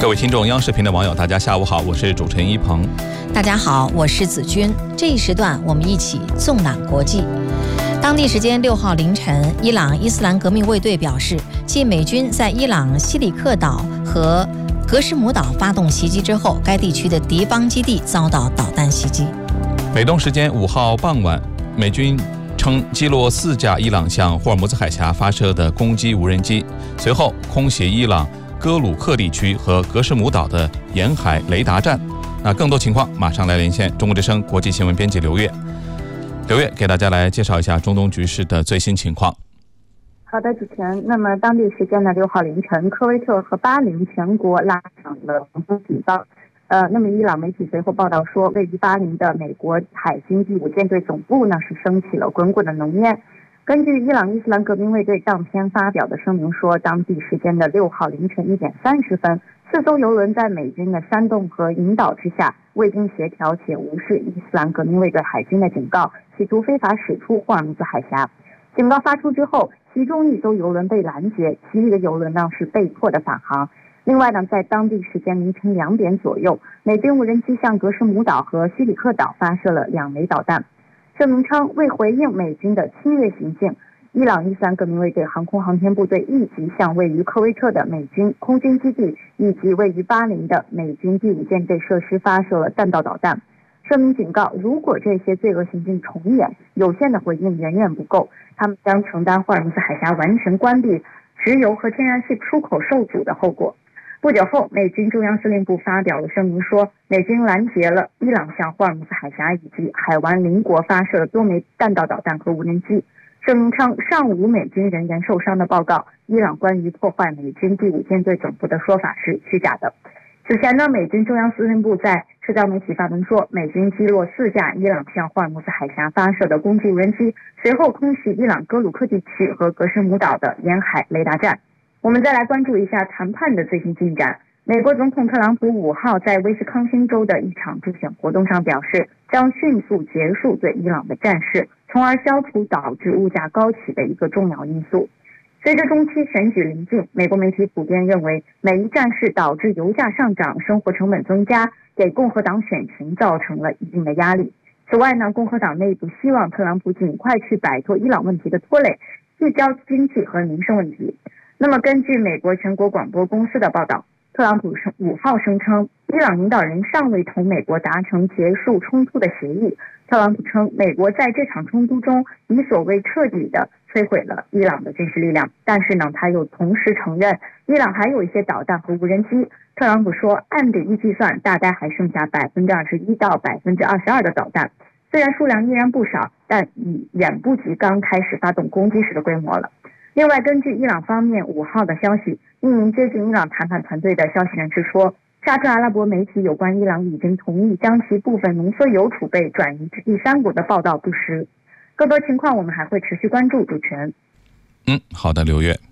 各位听众，央视频的网友，大家下午好，我是主持人一鹏。 大家好，我是子君。这一时段我们一起纵览国际。当地时间6号凌晨，伊朗伊斯兰革命卫队表示，继美军在伊朗西里克岛和格什姆岛发动袭击之后，该地区的敌方基地遭到导弹袭击。 美东时间5号傍晚，美军称击落4架伊朗向霍尔木兹海峡发射的攻击无人机，随后空袭伊朗哥鲁克地区和格什姆岛的沿海雷达站。那更多情况马上来连线中国之声国际新闻编辑刘月。刘月给大家来介绍一下中东局势的最新情况。 好的，主持人。那么当地时间的6号凌晨，科威特和巴林全国拉响了防空警报。那么伊朗媒体随后报道说，位于巴林的美国海军第5舰队总部呢是升起了滚滚的浓烟。根据伊朗伊斯兰革命卫队当天发表的声明说，当地时间的6号凌晨1点30分，4艘油轮在美军的煽动和引导之下，未经协调且无视伊斯兰革命卫队海军的警告，企图非法驶出霍尔木兹海峡。警告发出之后，其中1艘油轮被拦截，其余的油轮呢是被迫的返航。另外呢，在当地时间凌晨2点左右，美军无人机向格什姆岛和西里克岛发射了2枚导弹。声明称，为回应美军的侵略行径，伊朗伊斯兰革命卫队航空航天部队立即向位于科威特的美军空军基地以及位于巴林的美军第5舰队设施发射了弹道导弹。声明警告，如果这些罪恶行径重演，有限的回应远远不够，他们将承担霍尔木兹海峡完全关闭、石油和天然气出口受阻的后果。不久后，美军中央司令部发表了声明说，美军拦截了伊朗向霍尔木兹海峡以及海湾邻国发射的多枚弹道导弹和无人机。声明称，尚无美军人员受伤的报告，伊朗关于破坏美军第5舰队总部的说法是虚假的。此前呢，美军中央司令部在社交媒体发文说，美军击落4架伊朗向霍尔木兹海峡发射的攻击无人机，随后空袭伊朗哥鲁克地区和格什姆岛的沿海雷达站。我们再来关注一下谈判的最新进展。美国总统特朗普5号在威斯康星州的一场助选活动上表示，将迅速结束对伊朗的战事，从而消除导致物价高企的一个重要因素。随着中期选举临近，美国媒体普遍认为，美伊战事导致油价上涨、生活成本增加，给共和党选情造成了一定的压力。此外呢，共和党内部希望特朗普尽快去摆脱伊朗问题的拖累，聚焦经济和民生问题。那么根据美国全国广播公司的报道，特朗普5号声称，伊朗领导人尚未同美国达成结束冲突的协议。特朗普称，美国在这场冲突中以所谓彻底的摧毁了伊朗的军事力量，但是呢，他又同时承认伊朗还有一些导弹和无人机。特朗普说，按比例计算，大概还剩下21%到22%的导弹，虽然数量依然不少，但已远不及刚开始发动攻击时的规模了。另外，根据伊朗方面5号的消息，一名接近伊朗谈判团队的消息人士说，沙特阿拉伯媒体有关伊朗已经同意将其部分浓缩铀储备转移至第3国的报道不实。更多情况我们还会持续关注。主持人。 好的，刘月。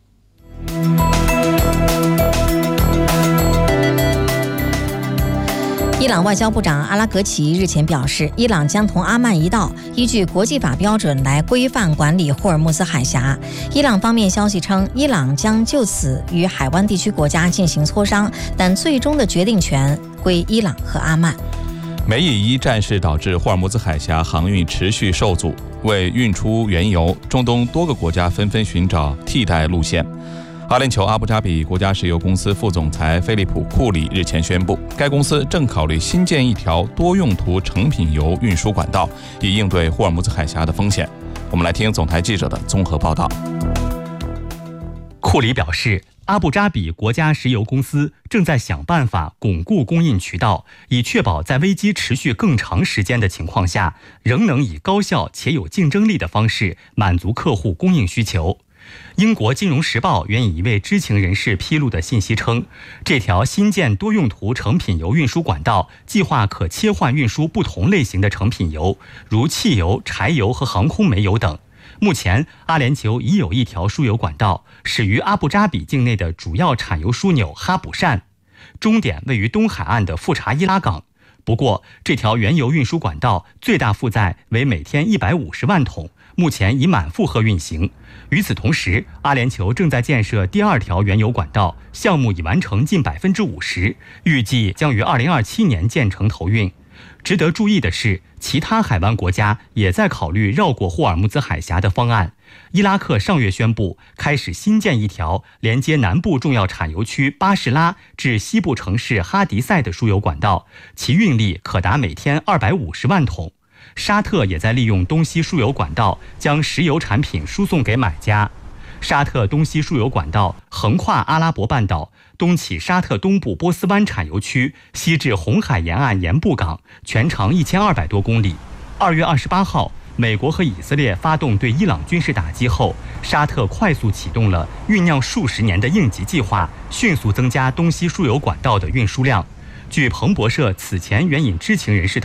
伊朗外交部长阿拉格齐日前表示，伊朗将同阿曼一道依据国际法标准来规范管理霍尔木兹海峡。伊朗方面消息称，伊朗将就此与海湾地区国家进行磋商，但最终的决定权归伊朗和阿曼。 美以伊战事导致霍尔木兹海峡航运持续受阻，为运出原油，中东多个国家纷纷寻找替代路线。阿联酋阿布扎比国家石油公司副总裁菲利普·库里日前宣布，该公司正考虑新建一条多用途成品油运输管道，以应对霍尔木兹海峡的风险。我们来听总台记者的综合报道。 库里表示，阿布扎比国家石油公司正在想办法巩固供应渠道，以确保在危机持续更长时间的情况下，仍能以高效且有竞争力的方式满足客户供应需求。英国金融时报援引一位知情人士披露的信息称，这条新建多用途成品油运输管道计划可切换运输不同类型的成品油，如汽油、柴油和航空煤油等。目前，阿联酋已有一条输油管道，始于阿布扎比境内的主要产油枢纽哈卜善，终点位于东海岸的富查伊拉港。不过，这条原油运输管道最大负载为每天150万桶， 目前已满负荷运行。与此同时，阿联酋正在建设第2条原油管道，项目已完成近50%，预计将于2027年建成投运。值得注意的是，其他海湾国家也在考虑绕过霍尔木兹海峡的方案。伊拉克上月宣布开始新建一条连接南部重要产油区巴士拉至西部城市哈迪塞的输油管道，其运力可达每天250万桶。沙特也在利用东西输油管道将石油产品输送给买家。沙特东西输油管道横跨阿拉伯半岛，东起沙特东部波斯湾产油区，西至红海沿岸盐布港，全长1200多公里。2月28号，美国和以色列发动对伊朗军事打击后，沙特快速启动了酝酿数十年的应急计划，迅速增加东西输油管道的运输量。据彭博社此前援引知情人士